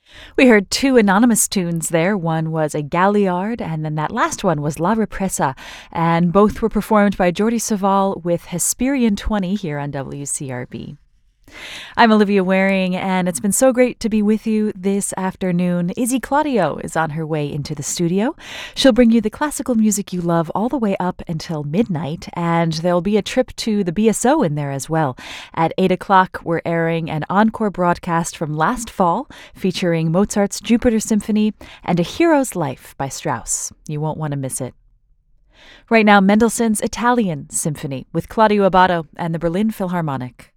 We heard two anonymous tunes there. One was a Galliard, and then that last one was La Represa. And both were performed by Jordi Savall with Hesperian 20 here on WCRB. I'm Olivia Waring, and it's been so great to be with you this afternoon. Izzy Claudio is on her way into the studio. She'll bring you the classical music you love all the way up until midnight, and there'll be a trip to the BSO in there as well. At 8 o'clock, we're airing an encore broadcast from last fall featuring Mozart's Jupiter Symphony and A Hero's Life by Strauss. You won't want to miss it. Right now, Mendelssohn's Italian Symphony with Claudio Abbado and the Berlin Philharmonic.